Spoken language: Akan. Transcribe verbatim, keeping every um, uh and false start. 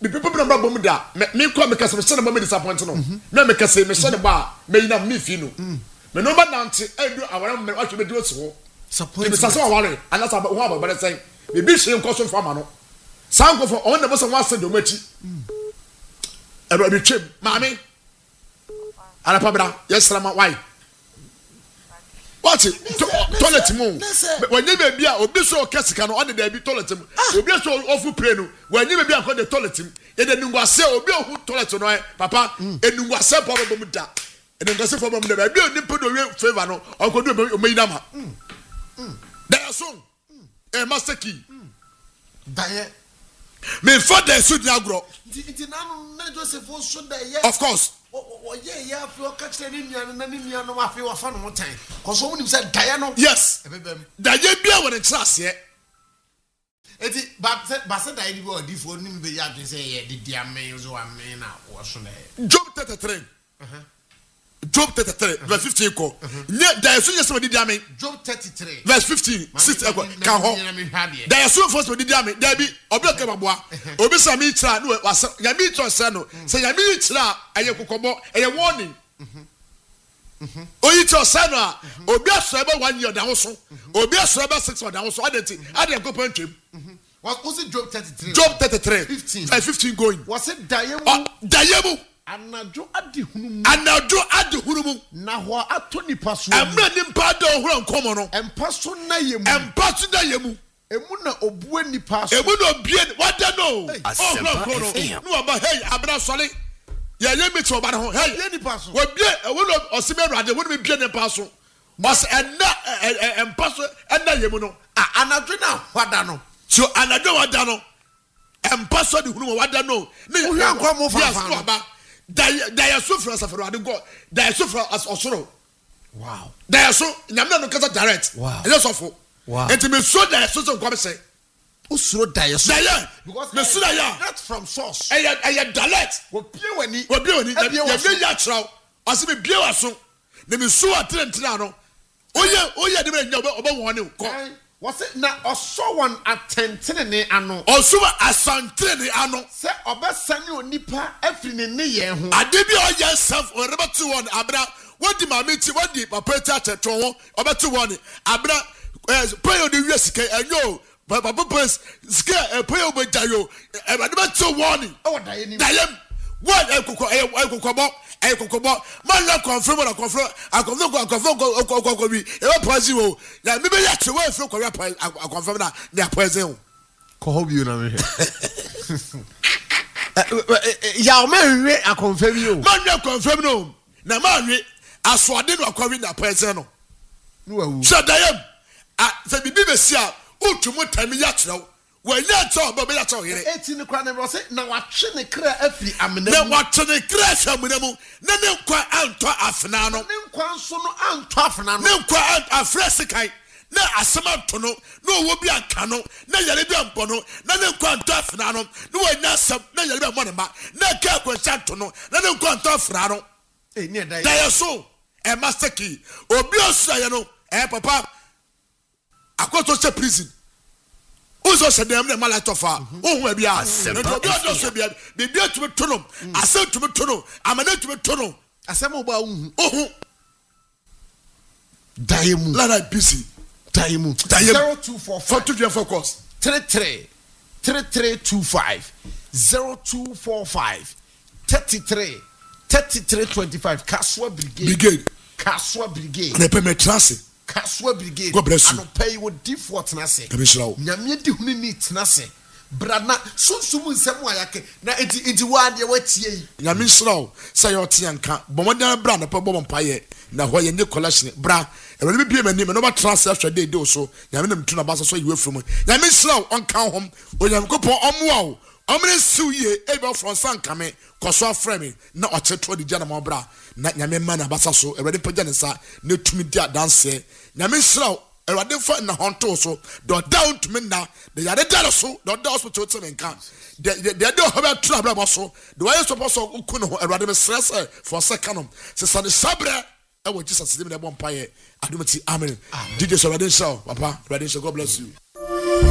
me people na bra bom da me ko me kase me se na me disappoint no na me kase me se ne ba me yina me fi no me no ba nante adu awara me ahwe me di osi ho disappoint me sase aware anasa ho ababare sen me bi hwe nko so fama no sanko for on na bo se ho ase do machi ero bi twem maame ala pabra yesra ma why what toilet mu when you be a obi so kesika no on the be toilet mu obi so ofu pray no when you be a ko the toilet mu e de nungwase obi ohu toilet no papa enungwase papa bom da enungwase papa bom da be oni pedo we favor no onko do o meyi dama there so e master key daye me for the so di agro nti na no na Joseph so da ye of course o ye ya fi o ka kire ni nuan na ni nuan no afi wa fa no motan ko so munim say daye no yes daye bia won class ye eti ba se ba se daye bi o di fo nim be ya dwen say ye di dia men so amen na wo so na Job thirty-three uh-huh. Job thirty-three uh-huh. verse fifteen ko nye daye so yes di dia men Job thirty-three verse fifteen six ko kan ho daye so first di dia men daye bi obi o ke baboa obi sa mi tira no wasa ya mi tira sa no say ya mi tira aye kokobo aye warning mhm oyi tira sa no obi aso ebe one year da ho so obi aso ebe six year da ho so adenti ade ko pantwem what was it Job thirty-three Job thirty-three fifteen verse fifteen going was it daye daye mu anajo adihunu anajo adihunu mu na ho ato nipa so amra nimpa da ohura nkomo no empa so na yemu empa so na yemu emu na obue nipa so emu na obie wada no ohura nkomo no aba hey abra sole ye ye meet oba ho hey ye nipa so obie ewu no osime ruade wo no bie nipa so mas enna empa so enna yemu no anajo na wada no so anajo wada no empa so de hunu wada no ne ohura nkomo fa fa Daya so from Safari de God. Daya so from as Osoro. Wow. Daya so nyamna no kasa direct. Wow. Ele so fo. Wow. Enti me so daya so so kwame say. Usuro daya so. Daya. Because me so daya. That's from source. Eya eya direct. Wo pie wani. Wo pie wani. Ya me ya traw. Ase me bie waso. Na me so atrentra no. Oye oye de me nya oba won ne ko. Was it na oso one atentene ne ano oso asantene ne ano se obesane onipa afri ne ne ye ho ade bi o ye self o reba to one abra wodi mamiti wodi papa ti ateto ho obeto one abra pay the we sika enyo papa papa sika pay obejayo e ba de to one o daye ni daye what ekoko ekoko e kokobo man na confirm na confirm a confirm ko confirm ko ko ko bi e ba pause wo na me be ya che we feel ko ya confirm na na pause wo ko hobi na me ya o me we a confirm yo man na confirm no na man we asode no akwa na pause no no awu so dayem a se bibi be sia utumu tami ya kyerɛw wanya to ba be ya to here eti ne kwa ne ro se na watwe ne kra afiri amena na watwe ne kra afiri amena mu na ne nkwa anto afena no ne nkwa nso no anto afena no ne nkwa afrese kai na asema to no na owo bi aka no na yare bi ampo no na ne nkwa anto afena no na wanya asem na yare bi ampo ne ma na ka kwanta to no na ne nkwa anto afena no eh ne dai dai so e master key obi osuaye no eh papa akoto se prison Uzo se dem na mala tofa ohun e bia no obi odo se bia bibi atumi tono asem tumi tono amana tumi tono asem oba ohun ohun daimu la la busy daimu zero two four five for to focus three three three three two five zero two four five thirty-three thirty-three twenty-five Kaswa Brigade Brigade Kaswa Brigade na penetrance Kaswa Brigade God bless you. ano pay wo default na se Ebishrawo nyame di huni ni tena se brana sunsum nsem ayake na enti enti wa de watie yi nyame shrawo say yo te anka bomodan bra na pe bom paye na ho ye nye collection bra e be bie mani me no ba transfer hwe dey dey so nyame na mtu na ba so yiwe from nyame shrawo onka hom onyam kopon omoa o omre siuye e be from sankame koso aframe na ocheto di jana mo bra na nyame ma na basa so e pagya ne sa na tumi dia danse nyame shrawo Erade fa na honto so do down to me na the yade dare so do down hospital to menka the the the do hobe tra bra so the way suppose so ku no erade me stress for second se sa de sabre e wo Jesus dem na bompa ye adumati amen dj so erade show papa erade show God bless you.